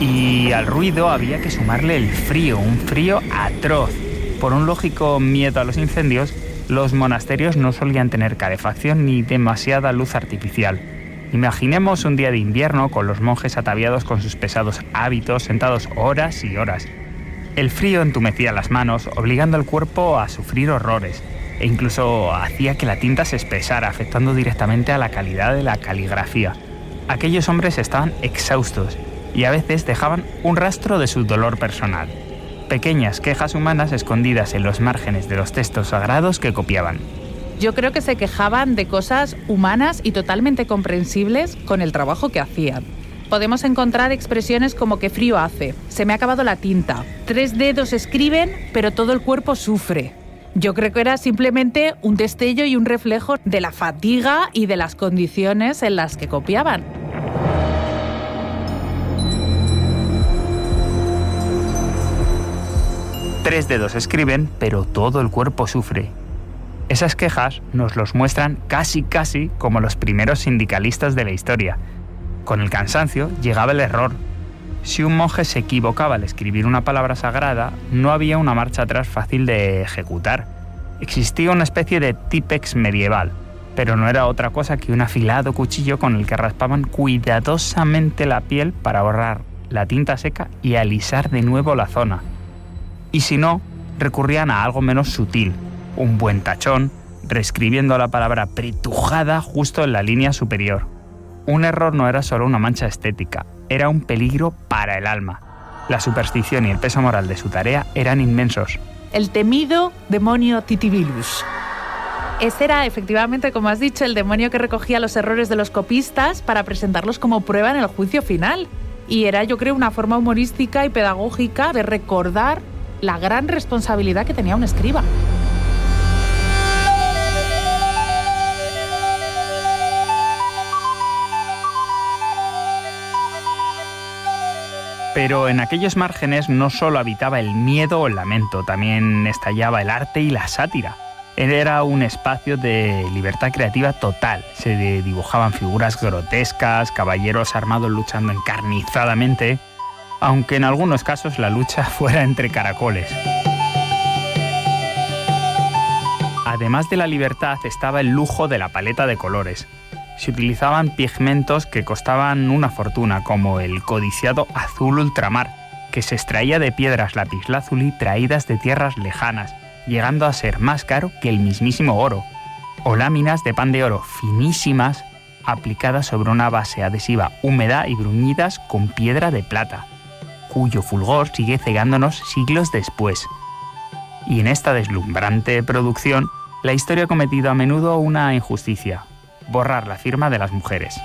Y al ruido había que sumarle el frío, un frío atroz. Por un lógico miedo a los incendios, los monasterios no solían tener calefacción ni demasiada luz artificial. Imaginemos un día de invierno con los monjes ataviados con sus pesados hábitos, sentados horas y horas. El frío entumecía las manos, obligando al cuerpo a sufrir horrores, e incluso hacía que la tinta se espesara, afectando directamente a la calidad de la caligrafía. Aquellos hombres estaban exhaustos y a veces dejaban un rastro de su dolor personal. Pequeñas quejas humanas escondidas en los márgenes de los textos sagrados que copiaban. Yo creo que se quejaban de cosas humanas y totalmente comprensibles con el trabajo que hacían. Podemos encontrar expresiones como "qué frío hace", "se me ha acabado la tinta", "3 dedos escriben, pero todo el cuerpo sufre". Yo creo que era simplemente un destello y un reflejo de la fatiga y de las condiciones en las que copiaban. "3 dedos escriben, pero todo el cuerpo sufre". Esas quejas nos los muestran casi como los primeros sindicalistas de la historia. Con el cansancio llegaba el error. Si un monje se equivocaba al escribir una palabra sagrada, no había una marcha atrás fácil de ejecutar. Existía una especie de típex medieval, pero no era otra cosa que un afilado cuchillo con el que raspaban cuidadosamente la piel para borrar la tinta seca y alisar de nuevo la zona. Y si no, recurrían a algo menos sutil, un buen tachón, reescribiendo la palabra pretujada justo en la línea superior. Un error no era solo una mancha estética, era un peligro para el alma. La superstición y el peso moral de su tarea eran inmensos. El temido demonio Titibilus. Ese era, efectivamente, como has dicho, el demonio que recogía los errores de los copistas para presentarlos como prueba en el juicio final. Y era, yo creo, una forma humorística y pedagógica de recordar la gran responsabilidad que tenía un escriba. Pero en aquellos márgenes no solo habitaba el miedo o el lamento, también estallaba el arte y la sátira. Era un espacio de libertad creativa total. Se dibujaban figuras grotescas, caballeros armados luchando encarnizadamente, aunque en algunos casos la lucha fuera entre caracoles. Además de la libertad estaba el lujo de la paleta de colores. Se utilizaban pigmentos que costaban una fortuna, como el codiciado azul ultramar, que se extraía de piedras lapislázuli traídas de tierras lejanas, llegando a ser más caro que el mismísimo oro, o láminas de pan de oro finísimas aplicadas sobre una base adhesiva húmeda y bruñidas con piedra de plata, cuyo fulgor sigue cegándonos siglos después. Y en esta deslumbrante producción, la historia ha cometido a menudo una injusticia: borrar la firma de las mujeres.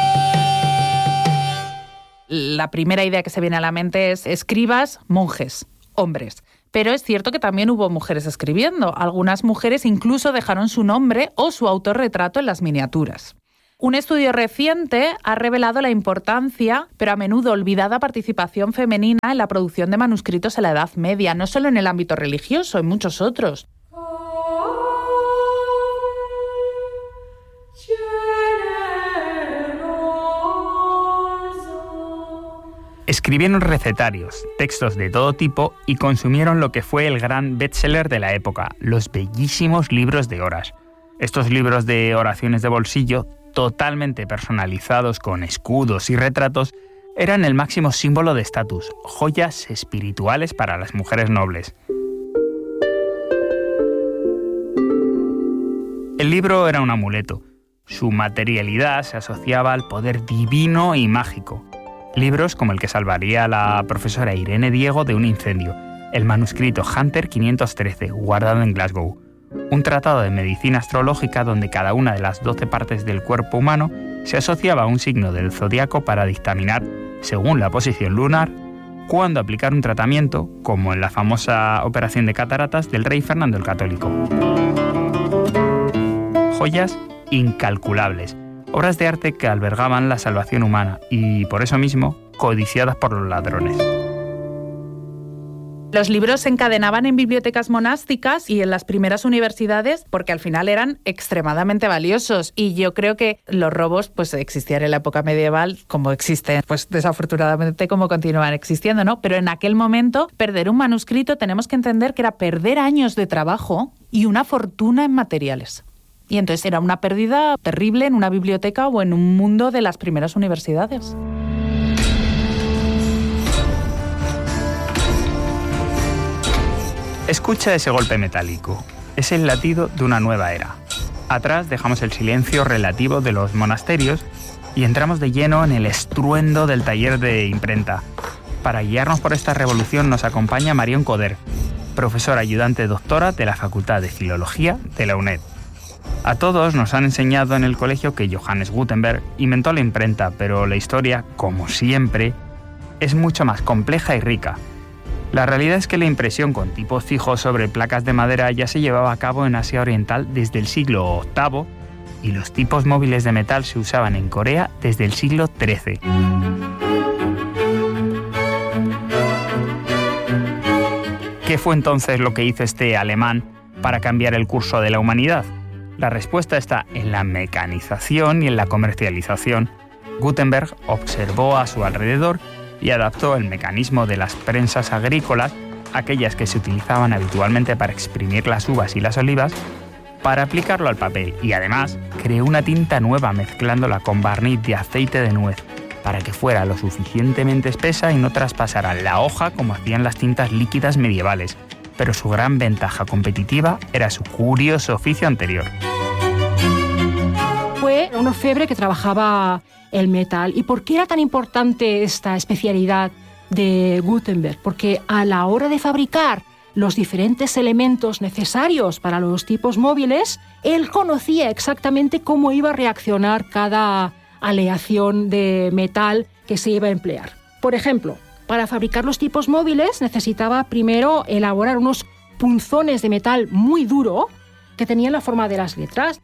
La primera idea que se viene a la mente es escribas, monjes, hombres. Pero es cierto que también hubo mujeres escribiendo. Algunas mujeres incluso dejaron su nombre o su autorretrato en las miniaturas. Un estudio reciente ha revelado la importancia, pero a menudo olvidada, participación femenina en la producción de manuscritos en la Edad Media, no solo en el ámbito religioso, en muchos otros. Escribieron recetarios, textos de todo tipo y consumieron lo que fue el gran bestseller de la época, los bellísimos libros de horas. Estos libros de oraciones de bolsillo, totalmente personalizados con escudos y retratos, eran el máximo símbolo de estatus, joyas espirituales para las mujeres nobles. El libro era un amuleto. Su materialidad se asociaba al poder divino y mágico. Libros como el que salvaría a la profesora Irene Diego de un incendio, el manuscrito Hunter 513, guardado en Glasgow. Un tratado de medicina astrológica donde cada una de las 12 partes del cuerpo humano se asociaba a un signo del zodiaco para dictaminar, según la posición lunar, cuándo aplicar un tratamiento, como en la famosa operación de cataratas del rey Fernando el Católico. Joyas incalculables, obras de arte que albergaban la salvación humana y, por eso mismo, codiciadas por los ladrones. Los libros se encadenaban en bibliotecas monásticas y en las primeras universidades porque al final eran extremadamente valiosos. Y yo creo que los robos pues existían en la época medieval como existen, pues desafortunadamente como continúan existiendo, ¿no? Pero en aquel momento, perder un manuscrito tenemos que entender que era perder años de trabajo y una fortuna en materiales. Y entonces era una pérdida terrible en una biblioteca o en un mundo de las primeras universidades. Escucha ese golpe metálico. Es el latido de una nueva era. Atrás dejamos el silencio relativo de los monasterios y entramos de lleno en el estruendo del taller de imprenta. Para guiarnos por esta revolución nos acompaña Marion Coder, profesora ayudante doctora de la Facultad de Filología de la UNED. A todos nos han enseñado en el colegio que Johannes Gutenberg inventó la imprenta, pero la historia, como siempre, es mucho más compleja y rica. La realidad es que la impresión con tipos fijos sobre placas de madera ya se llevaba a cabo en Asia Oriental desde el siglo VIII y los tipos móviles de metal se usaban en Corea desde el siglo XIII. ¿Qué fue entonces lo que hizo este alemán para cambiar el curso de la humanidad? La respuesta está en la mecanización y en la comercialización. Gutenberg observó a su alrededor y adaptó el mecanismo de las prensas agrícolas, aquellas que se utilizaban habitualmente para exprimir las uvas y las olivas, para aplicarlo al papel y además creó una tinta nueva mezclándola con barniz de aceite de nuez para que fuera lo suficientemente espesa y no traspasara la hoja como hacían las tintas líquidas medievales, pero su gran ventaja competitiva era su curioso oficio anterior. Fue un orfebre que trabajaba el metal. ¿Y por qué era tan importante esta especialidad de Gutenberg? Porque a la hora de fabricar los diferentes elementos necesarios para los tipos móviles, él conocía exactamente cómo iba a reaccionar cada aleación de metal que se iba a emplear. Por ejemplo, para fabricar los tipos móviles necesitaba primero elaborar unos punzones de metal muy duro que tenían la forma de las letras.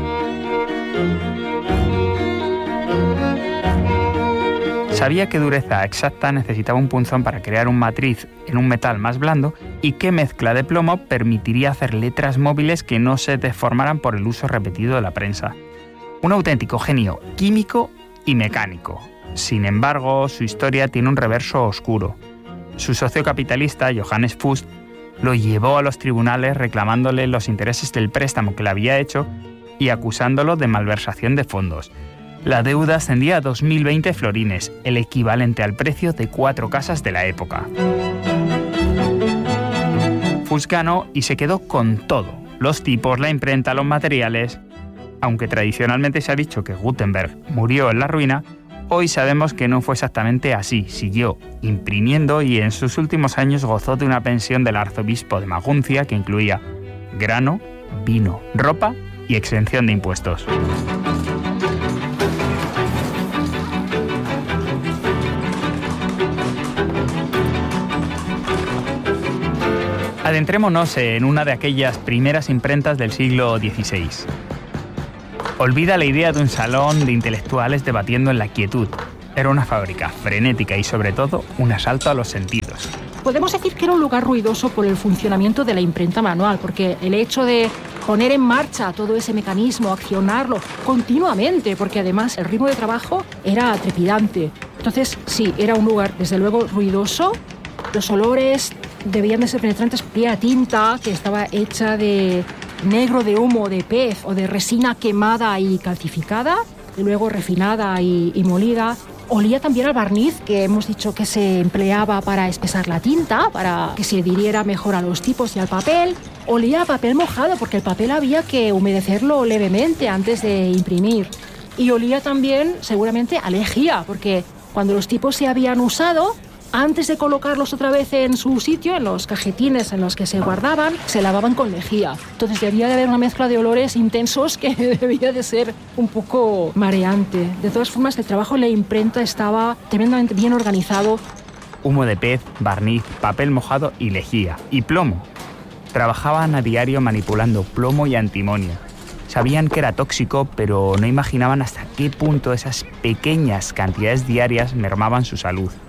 Sabía qué dureza exacta necesitaba un punzón para crear un matriz en un metal más blando y qué mezcla de plomo permitiría hacer letras móviles que no se deformaran por el uso repetido de la prensa. Un auténtico genio químico y mecánico. Sin embargo, su historia tiene un reverso oscuro. Su socio capitalista, Johannes Fust, lo llevó a los tribunales reclamándole los intereses del préstamo que le había hecho y acusándolo de malversación de fondos. La deuda ascendía a 2.020 florines, el equivalente al precio de 4 casas de la época. Fuchs ganó y se quedó con todo: los tipos, la imprenta, los materiales. Aunque tradicionalmente se ha dicho que Gutenberg murió en la ruina, hoy sabemos que no fue exactamente así. Siguió imprimiendo y en sus últimos años gozó de una pensión del arzobispo de Maguncia que incluía grano, vino, ropa y exención de impuestos. Adentrémonos en una de aquellas primeras imprentas del siglo XVI. Olvida la idea de un salón de intelectuales debatiendo en la quietud. Era una fábrica frenética y, sobre todo, un asalto a los sentidos. Podemos decir que era un lugar ruidoso por el funcionamiento de la imprenta manual, porque el hecho de poner en marcha todo ese mecanismo, accionarlo continuamente, porque además el ritmo de trabajo era trepidante. Entonces, sí, era un lugar, desde luego, ruidoso. Los olores debían de ser penetrantes. Había tinta que estaba hecha de negro de humo de pez o de resina quemada y calcificada, y luego refinada y molida. Olía también al barniz, que hemos dicho que se empleaba para espesar la tinta, para que se adhiriera mejor a los tipos y al papel. Olía a papel mojado, porque el papel había que humedecerlo levemente antes de imprimir. Y olía también, seguramente, a lejía, porque cuando los tipos se habían usado, antes de colocarlos otra vez en su sitio, en los cajetines en los que se guardaban, se lavaban con lejía. Entonces debía de haber una mezcla de olores intensos que debía de ser un poco mareante. De todas formas, el trabajo en la imprenta estaba tremendamente bien organizado. Humo de pez, barniz, papel mojado y lejía. Y plomo. Trabajaban a diario manipulando plomo y antimonio. Sabían que era tóxico, pero no imaginaban hasta qué punto esas pequeñas cantidades diarias mermaban su salud.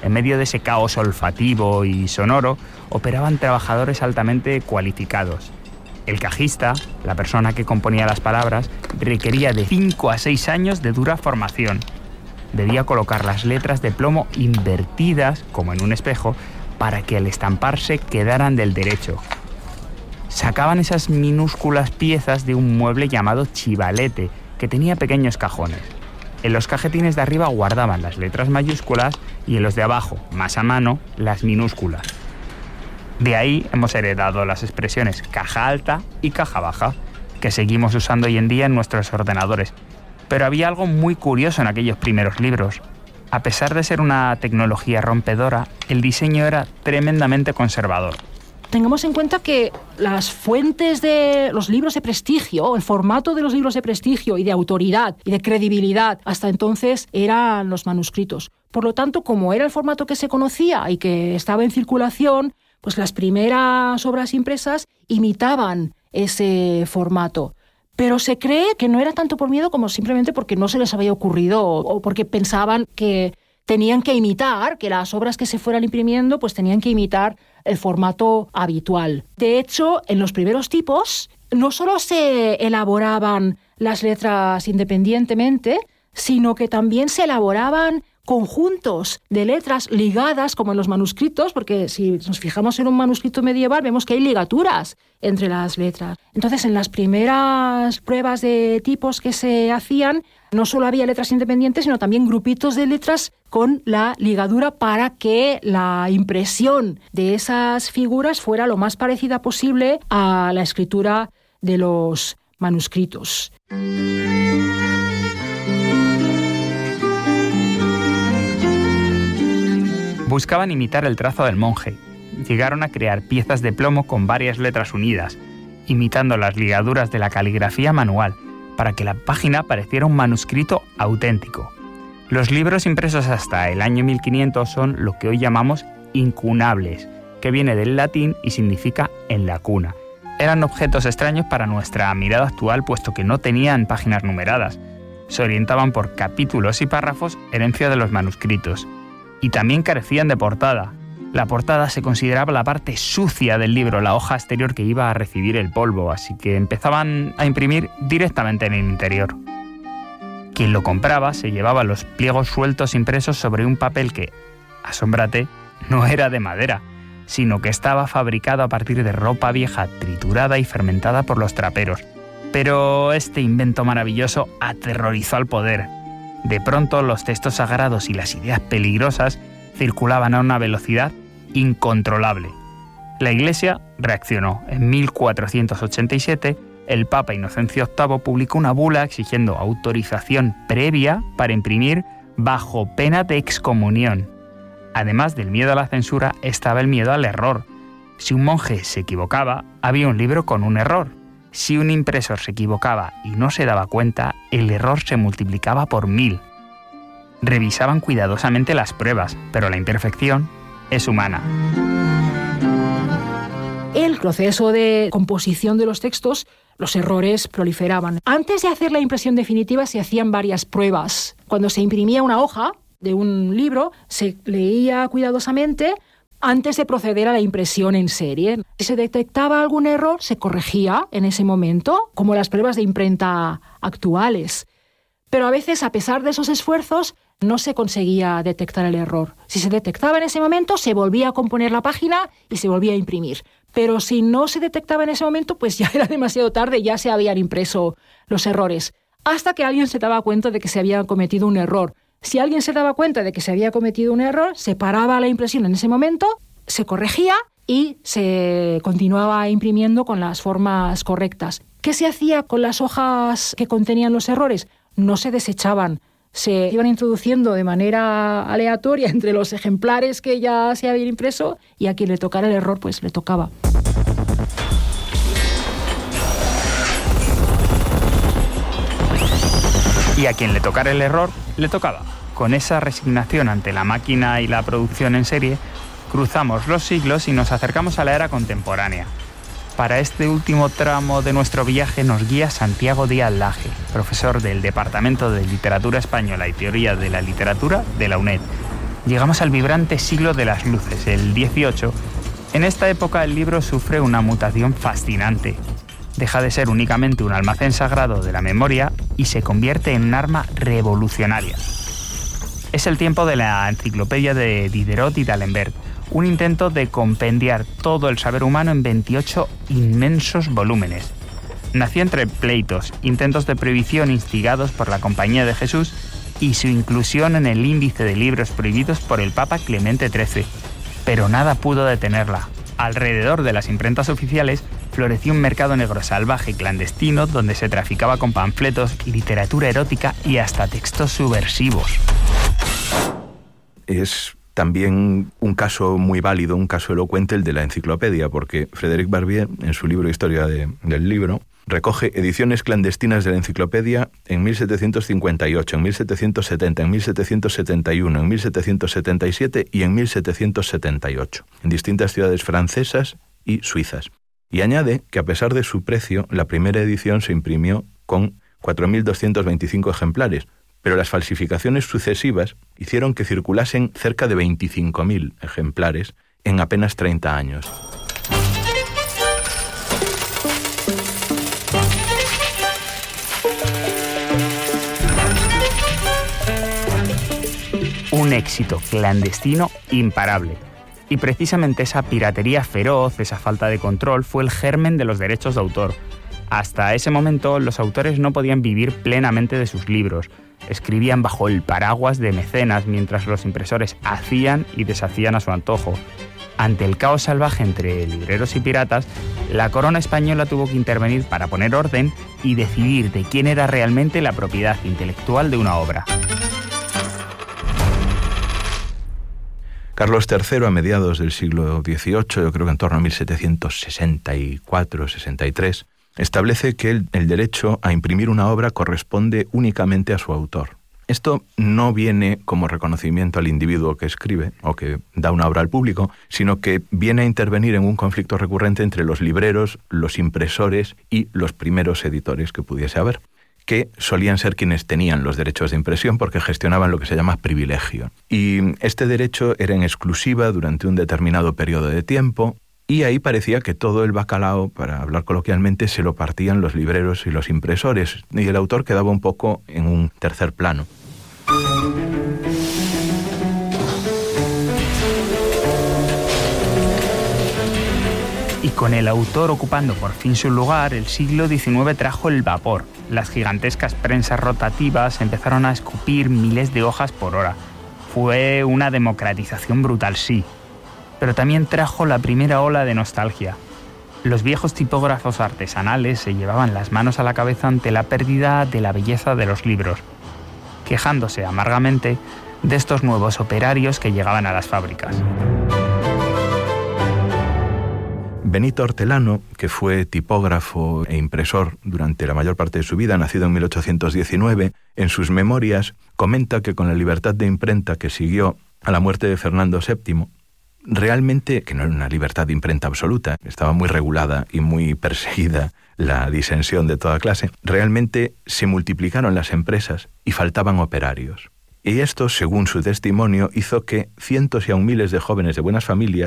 En medio de ese caos olfativo y sonoro, operaban trabajadores altamente cualificados. El cajista, la persona que componía las palabras, requería de 5 a 6 años de dura formación. Debía colocar las letras de plomo invertidas, como en un espejo, para que al estamparse quedaran del derecho. Sacaban esas minúsculas piezas de un mueble llamado chivalete, que tenía pequeños cajones. En los cajetines de arriba guardaban las letras mayúsculas y en los de abajo, más a mano, las minúsculas. De ahí hemos heredado las expresiones caja alta y caja baja, que seguimos usando hoy en día en nuestros ordenadores. Pero había algo muy curioso en aquellos primeros libros. A pesar de ser una tecnología rompedora, el diseño era tremendamente conservador. Tengamos en cuenta que las fuentes de los libros de prestigio, el formato de los libros de prestigio y de autoridad y de credibilidad hasta entonces eran los manuscritos. Por lo tanto, como era el formato que se conocía y que estaba en circulación, pues las primeras obras impresas imitaban ese formato. Pero se cree que no era tanto por miedo como simplemente porque no se les había ocurrido o porque pensaban que tenían que imitar, que las obras que se fueran imprimiendo pues tenían que imitar el formato habitual. De hecho, en los primeros tipos no solo se elaboraban las letras independientemente, sino que también se elaboraban conjuntos de letras ligadas como en los manuscritos, porque si nos fijamos en un manuscrito medieval vemos que hay ligaturas entre las letras. Entonces, en las primeras pruebas de tipos que se hacían, no solo había letras independientes, sino también grupitos de letras con la ligadura para que la impresión de esas figuras fuera lo más parecida posible a la escritura de los manuscritos. Buscaban imitar el trazo del monje. Llegaron a crear piezas de plomo con varias letras unidas, imitando las ligaduras de la caligrafía manual, para que la página pareciera un manuscrito auténtico. Los libros impresos hasta el año 1500 son lo que hoy llamamos incunables, que viene del latín y significa en la cuna. Eran objetos extraños para nuestra mirada actual, puesto que no tenían páginas numeradas. Se orientaban por capítulos y párrafos, herencia de los manuscritos. Y también carecían de portada. La portada se consideraba la parte sucia del libro, la hoja exterior que iba a recibir el polvo, así que empezaban a imprimir directamente en el interior. Quien lo compraba se llevaba los pliegos sueltos impresos sobre un papel que, asómbrate, no era de madera, sino que estaba fabricado a partir de ropa vieja triturada y fermentada por los traperos. Pero este invento maravilloso aterrorizó al poder. De pronto los textos sagrados y las ideas peligrosas circulaban a una velocidad incontrolable. La Iglesia reaccionó. En 1487, el Papa Inocencio VIII publicó una bula exigiendo autorización previa para imprimir bajo pena de excomunión. Además del miedo a la censura, estaba el miedo al error. Si un monje se equivocaba, había un libro con un error. Si un impresor se equivocaba y no se daba cuenta, el error se multiplicaba por 1000. Revisaban cuidadosamente las pruebas, pero la imperfección es humana. El proceso de composición de los textos, los errores proliferaban. Antes de hacer la impresión definitiva se hacían varias pruebas. Cuando se imprimía una hoja de un libro, se leía cuidadosamente antes de proceder a la impresión en serie. Si se detectaba algún error, se corregía en ese momento, como las pruebas de imprenta actuales. Pero a veces, a pesar de esos esfuerzos, no se conseguía detectar el error. Si se detectaba en ese momento, se volvía a componer la página y se volvía a imprimir. Pero si no se detectaba en ese momento, pues ya era demasiado tarde, ya se habían impreso los errores. Hasta que alguien se daba cuenta de que se había cometido un error. Si alguien se daba cuenta de que se había cometido un error, se paraba la impresión en ese momento, se corregía y se continuaba imprimiendo con las formas correctas. ¿Qué se hacía con las hojas que contenían los errores? No se desechaban, se iban introduciendo de manera aleatoria entre los ejemplares que ya se habían impreso y a quien le tocara el error, pues le tocaba. Y a quien le tocara el error, le tocaba. Con esa resignación ante la máquina y la producción en serie, cruzamos los siglos y nos acercamos a la era contemporánea. Para este último tramo de nuestro viaje nos guía Santiago Díaz Laje, profesor del Departamento de Literatura Española y Teoría de la Literatura de la UNED. Llegamos al vibrante siglo de las luces, el XVIII. En esta época el libro sufre una mutación fascinante. Deja de ser únicamente un almacén sagrado de la memoria y se convierte en un arma revolucionaria. Es el tiempo de la enciclopedia de Diderot y d'Alembert, un intento de compendiar todo el saber humano en 28 inmensos volúmenes. Nació entre pleitos, intentos de prohibición instigados por la Compañía de Jesús y su inclusión en el índice de libros prohibidos por el Papa Clemente XIII. Pero nada pudo detenerla. Alrededor de las imprentas oficiales floreció un mercado negro salvaje y clandestino donde se traficaba con panfletos, literatura erótica y hasta textos subversivos. Es también un caso muy válido, un caso elocuente el de la enciclopedia, porque Frédéric Barbier, en su libro Historia del libro, recoge ediciones clandestinas de la enciclopedia en 1758, en 1770, en 1771, en 1777 y en 1778, en distintas ciudades francesas y suizas. Y añade que a pesar de su precio, la primera edición se imprimió con 4.225 ejemplares, pero las falsificaciones sucesivas hicieron que circulasen cerca de 25.000 ejemplares en apenas 30 años. Un éxito clandestino imparable. Y precisamente esa piratería feroz, esa falta de control, fue el germen de los derechos de autor. Hasta ese momento, los autores no podían vivir plenamente de sus libros. Escribían bajo el paraguas de mecenas, mientras los impresores hacían y deshacían a su antojo. Ante el caos salvaje entre libreros y piratas, la corona española tuvo que intervenir para poner orden y decidir de quién era realmente la propiedad intelectual de una obra. Carlos III, a mediados del siglo XVIII, yo creo que en torno a 1764-63, establece que el derecho a imprimir una obra corresponde únicamente a su autor. Esto no viene como reconocimiento al individuo que escribe o que da una obra al público, sino que viene a intervenir en un conflicto recurrente entre los libreros, los impresores y los primeros editores que pudiese haber, que solían ser quienes tenían los derechos de impresión porque gestionaban lo que se llama privilegio. Y este derecho era en exclusiva durante un determinado periodo de tiempo, y ahí parecía que todo el bacalao, para hablar coloquialmente, se lo partían los libreros y los impresores, y el autor quedaba un poco en un tercer plano. Y con el autor ocupando por fin su lugar, el siglo XIX trajo el vapor. Las gigantescas prensas rotativas empezaron a escupir miles de hojas por hora. Fue una democratización brutal, sí, pero también trajo la primera ola de nostalgia. Los viejos tipógrafos artesanales se llevaban las manos a la cabeza ante la pérdida de la belleza de los libros, quejándose amargamente de estos nuevos operarios que llegaban a las fábricas. Benito Hortelano, que fue tipógrafo e impresor durante la mayor parte de su vida, nacido en 1819, en sus memorias comenta que con la libertad de imprenta que siguió a la muerte de Fernando VII, realmente, que no era una libertad de imprenta absoluta, estaba muy regulada y muy perseguida la disensión de toda clase, realmente se multiplicaron las empresas y faltaban operarios. Y esto, según su testimonio, hizo que cientos y aún miles de jóvenes de buenas familias